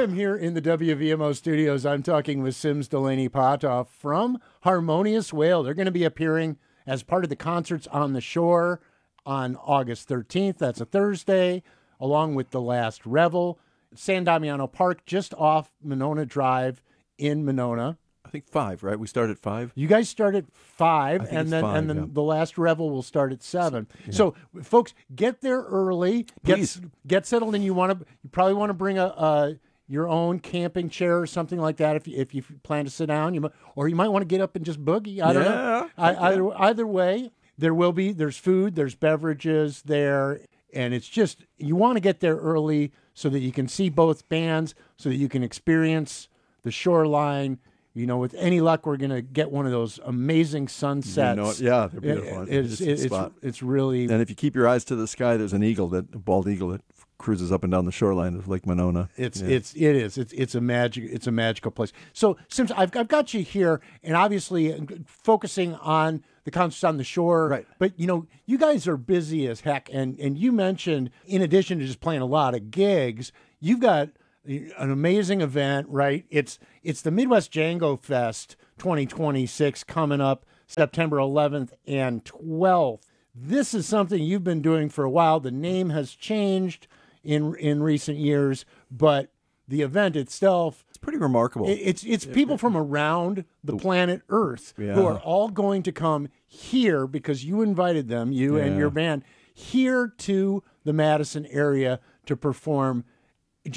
am here in the WVMO studios. I'm talking with Sims Delaney Potoff from Harmonious Whale. They're going to be appearing as part of the Concerts on the Shore on August 13th. That's a Thursday, along with The Last Revel. San Damiano Park, just off Monona Drive in Monona. I think 5, right? We start at 5. You guys start at 5, I think and it's then 5, The yeah. Last Revel will start at 7. Yeah. So, folks, get there early. Please. Get settled in. You probably want to bring your own camping chair or something like that if you plan to sit down. Or you might want to get up and just boogie. I don't know. Either way, there's food, there's beverages there, and it's just you want to get there early so that you can see both bands, so that you can experience the shoreline. With any luck, we're going to get one of those amazing sunsets. Yeah, they're beautiful. It's really... And if you keep your eyes to the sky, there's a bald eagle that cruises up and down the shoreline of Lake Monona. It's a magical place. So, Sims, I've got you here, and obviously focusing on the Concerts on the Shore. Right. But you guys are busy as heck, and you mentioned, in addition to just playing a lot of gigs, you've got an amazing event, right? It's the Midwest Django Fest 2026 coming up September 11th and 12th. This is something you've been doing for a while. The name has changed in recent years, but the event itself, It's pretty remarkable. it's people from around the planet Earth who are all going to come here because you invited them, and your band, here to the Madison area to perform. It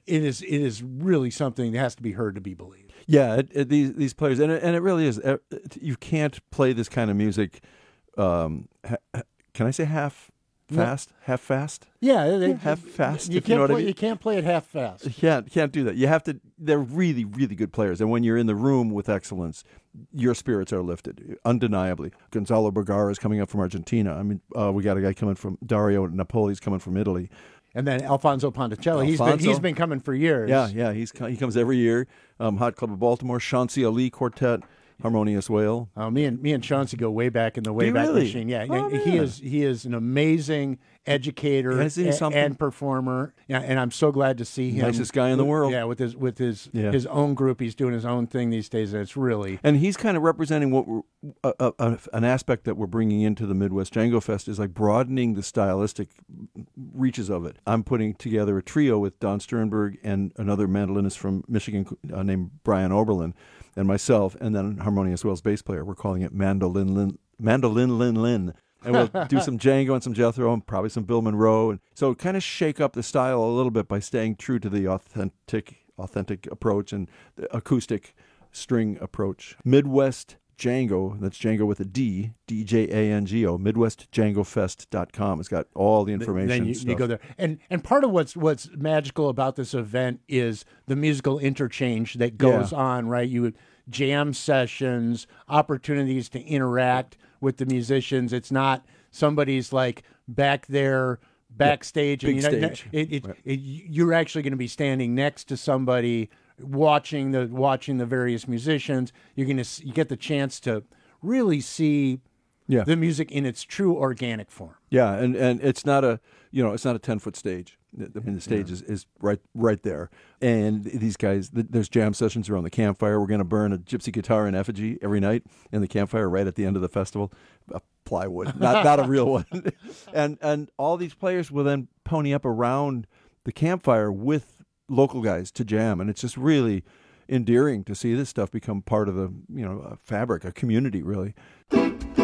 is really something that has to be heard to be believed. Yeah, these players, and it really is. You can't play this kind of music. Can I say half fast? Half fast? Yeah, half fast. You can't play it half fast. You can't do that. You have to. They're really, really good players, and when you're in the room with excellence, your spirits are lifted undeniably. Gonzalo Bergara is coming up from Argentina. I mean, we got a guy coming from Dario Napoli's coming from Italy. And then Alfonso Ponticelli, he's been coming for years. Yeah, he comes every year. Hot Club of Baltimore, Chauncey Ali Quartet, Harmonious Whale. Me and Chauncey go way back in the Wayback Machine. Yeah, he is an amazing educator and performer. Yeah, and I'm so glad to see him. Nicest guy in the world. Yeah, with his own group, he's doing his own thing these days, and it's really. And he's kind of representing what an aspect that we're bringing into the Midwest Django Fest is like broadening the stylistic reaches of it. I'm putting together a trio with Don Sternberg and another mandolinist from Michigan named Brian Oberlin, and myself, and then Harmonious Whale's bass player. We're calling it Mandolin Lin. And we'll do some Django and some Jethro and probably some Bill Monroe. And so kind of shake up the style a little bit by staying true to the authentic approach and the acoustic string approach. Midwest Django, that's Django with a D, D-J-A-N-G-O, MidwestDjangoFest.com. It's got all the information. Then you go there. And part of what's magical about this event is the musical interchange that goes on, right? You jam sessions, opportunities to interact with the musicians. It's not somebody's like back there backstage, big and stage. You're actually going to be standing next to somebody watching the various musicians. You get the chance to really see the music in its true organic form. Yeah, and it's not a 10-foot stage. I mean, the stage is right there. And these guys, there's jam sessions around the campfire. We're going to burn a gypsy guitar in effigy every night in the campfire right at the end of the festival. Plywood, not a real one. And all these players will then pony up around the campfire with local guys to jam. And it's just really endearing to see this stuff become part of the fabric, a community, really.